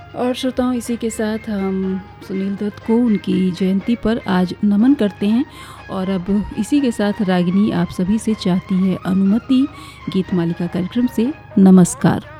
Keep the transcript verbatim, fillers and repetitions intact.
और श्रोताओं, इसी के साथ हम सुनील दत्त को उनकी जयंती पर आज नमन करते हैं। और अब इसी के साथ रागिनी आप सभी से चाहती है अनुमति गीत मालिका कार्यक्रम से। नमस्कार।